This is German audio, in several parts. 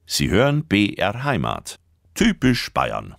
Sie hören BR Heimat. Typisch Bayern.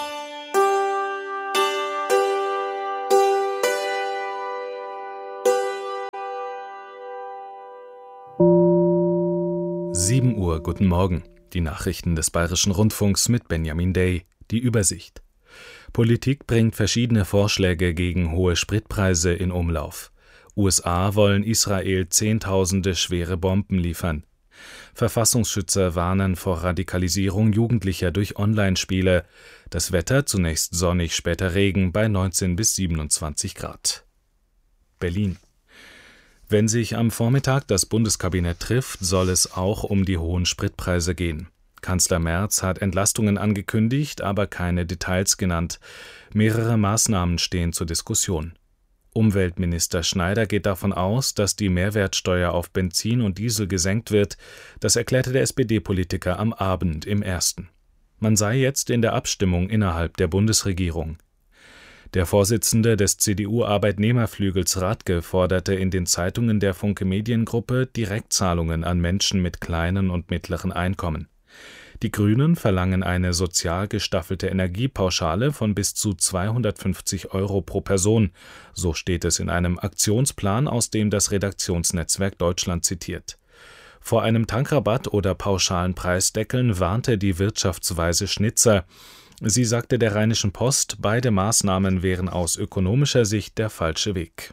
Uhr, guten Morgen. Die Nachrichten des Bayerischen Rundfunks mit Benjamin Day. Die Übersicht. Politik bringt verschiedene Vorschläge gegen hohe Spritpreise in Umlauf. USA wollen Israel Zehntausende schwere Bomben liefern. Verfassungsschützer warnen vor Radikalisierung Jugendlicher durch Online-Spiele. Das Wetter zunächst sonnig, später Regen bei 19 bis 27 Grad. Berlin. Wenn sich am Vormittag das Bundeskabinett trifft, soll es auch um die hohen Spritpreise gehen. Kanzler Merz hat Entlastungen angekündigt, aber keine Details genannt. Mehrere Maßnahmen stehen zur Diskussion. Umweltminister Schneider geht davon aus, dass die Mehrwertsteuer auf Benzin und Diesel gesenkt wird. Das erklärte der SPD-Politiker am Abend im Ersten. Man sei jetzt in der Abstimmung innerhalb der Bundesregierung. Der Vorsitzende des CDU-Arbeitnehmerflügels Radke forderte in den Zeitungen der Funke Mediengruppe Direktzahlungen an Menschen mit kleinen und mittleren Einkommen. Die Grünen verlangen eine sozial gestaffelte Energiepauschale von bis zu 250 € pro Person, so steht es in einem Aktionsplan, aus dem das Redaktionsnetzwerk Deutschland zitiert. Vor einem Tankrabatt oder pauschalen Preisdeckeln warnte die Wirtschaftsweise Schnitzer. Sie sagte der Rheinischen Post, beide Maßnahmen wären aus ökonomischer Sicht der falsche Weg.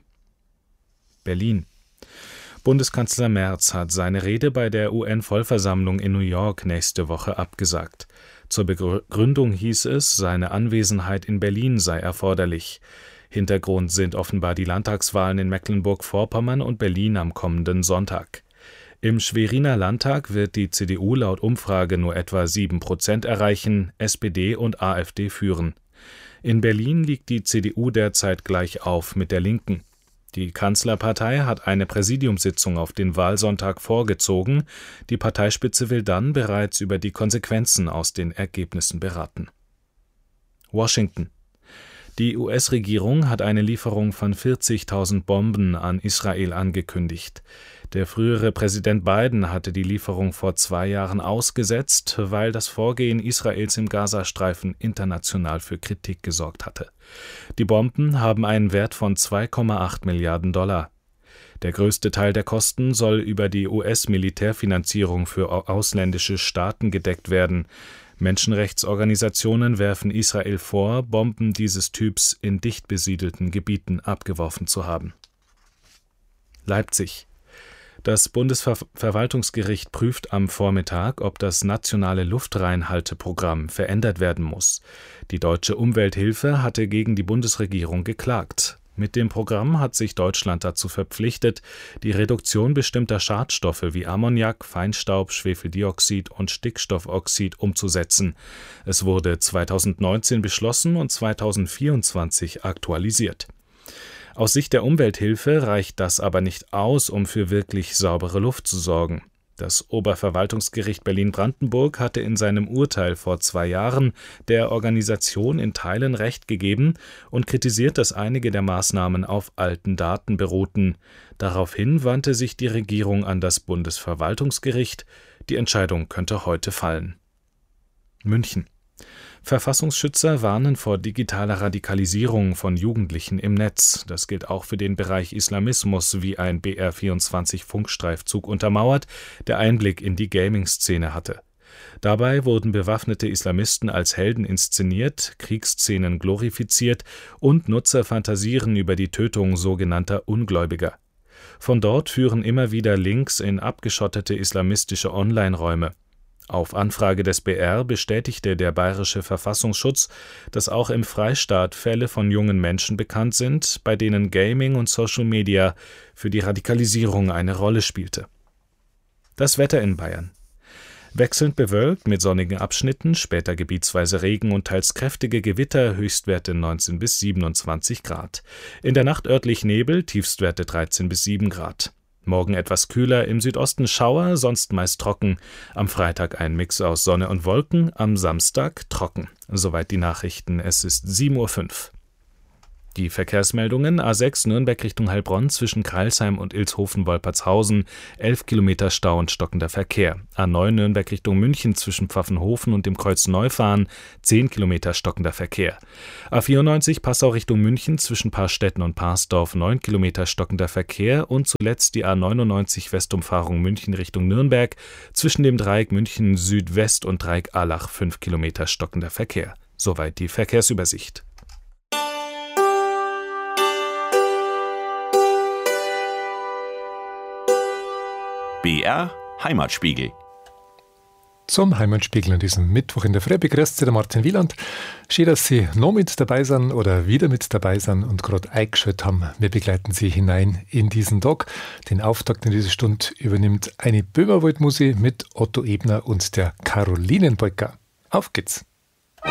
Berlin. Bundeskanzler Merz hat seine Rede bei der UN-Vollversammlung in New York nächste Woche abgesagt. Zur Begründung hieß es, seine Anwesenheit in Berlin sei erforderlich. Hintergrund sind offenbar die Landtagswahlen in Mecklenburg-Vorpommern und Berlin am kommenden Sonntag. Im Schweriner Landtag wird die CDU laut Umfrage nur etwa 7% erreichen, SPD und AfD führen. In Berlin liegt die CDU derzeit gleich auf mit der Linken. Die Kanzlerpartei hat eine Präsidiumssitzung auf den Wahlsonntag vorgezogen. Die Parteispitze will dann bereits über die Konsequenzen aus den Ergebnissen beraten. Washington. Die US-Regierung hat eine Lieferung von 40.000 Bomben an Israel angekündigt. Der frühere Präsident Biden hatte die Lieferung vor 2 Jahren ausgesetzt, weil das Vorgehen Israels im Gazastreifen international für Kritik gesorgt hatte. Die Bomben haben einen Wert von 2,8 Milliarden $. Der größte Teil der Kosten soll über die US-Militärfinanzierung für ausländische Staaten gedeckt werden. Menschenrechtsorganisationen werfen Israel vor, Bomben dieses Typs in dicht besiedelten Gebieten abgeworfen zu haben. Leipzig. Das Bundesverwaltungsgericht prüft am Vormittag, ob das nationale Luftreinhalteprogramm verändert werden muss. Die Deutsche Umwelthilfe hatte gegen die Bundesregierung geklagt. Mit dem Programm hat sich Deutschland dazu verpflichtet, die Reduktion bestimmter Schadstoffe wie Ammoniak, Feinstaub, Schwefeldioxid und Stickstoffoxid umzusetzen. Es wurde 2019 beschlossen und 2024 aktualisiert. Aus Sicht der Umwelthilfe reicht das aber nicht aus, um für wirklich saubere Luft zu sorgen. Das Oberverwaltungsgericht Berlin-Brandenburg hatte in seinem Urteil vor 2 Jahren der Organisation in Teilen Recht gegeben und kritisiert, dass einige der Maßnahmen auf alten Daten beruhten. Daraufhin wandte sich die Regierung an das Bundesverwaltungsgericht. Die Entscheidung könnte heute fallen. München. Verfassungsschützer warnen vor digitaler Radikalisierung von Jugendlichen im Netz. Das gilt auch für den Bereich Islamismus, wie ein BR24-Funkstreifzug untermauert, der Einblick in die Gaming-Szene hatte. Dabei wurden bewaffnete Islamisten als Helden inszeniert, Kriegsszenen glorifiziert und Nutzer fantasieren über die Tötung sogenannter Ungläubiger. Von dort führen immer wieder Links in abgeschottete islamistische Online-Räume. Auf Anfrage des BR bestätigte der Bayerische Verfassungsschutz, dass auch im Freistaat Fälle von jungen Menschen bekannt sind, bei denen Gaming und Social Media für die Radikalisierung eine Rolle spielte. Das Wetter in Bayern. Wechselnd bewölkt mit sonnigen Abschnitten, später gebietsweise Regen und teils kräftige Gewitter, Höchstwerte 19 bis 27 Grad. In der Nacht örtlich Nebel, Tiefstwerte 13 bis 7 Grad. Morgen etwas kühler, im Südosten Schauer, sonst meist trocken. Am Freitag ein Mix aus Sonne und Wolken, am Samstag trocken. Soweit die Nachrichten, es ist 7:05 Uhr. Die Verkehrsmeldungen: A6 Nürnberg Richtung Heilbronn zwischen Crailsheim und Ilshofen-Wolpertshausen 11 Kilometer Stau und stockender Verkehr. A9 Nürnberg Richtung München zwischen Pfaffenhofen und dem Kreuz Neufahren 10 Kilometer stockender Verkehr. A94 Passau Richtung München zwischen Parstetten und Parsdorf 9 Kilometer stockender Verkehr und zuletzt die A99 Westumfahrung München Richtung Nürnberg zwischen dem Dreieck München Südwest und Dreieck Allach 5 Kilometer stockender Verkehr. Soweit die Verkehrsübersicht. BR Heimatspiegel. Zum Heimatspiegel an diesem Mittwoch in der Früh begrüßt Sie der Martin Wieland. Schön, dass Sie noch mit dabei sind oder wieder mit dabei sind und gerade eingeschaltet haben. Wir begleiten Sie hinein in diesen Tag. Den Auftakt in dieser Stunde übernimmt eine Böhmerwald-Musik mit Otto Ebner und der Carolinenpolka. Auf geht's!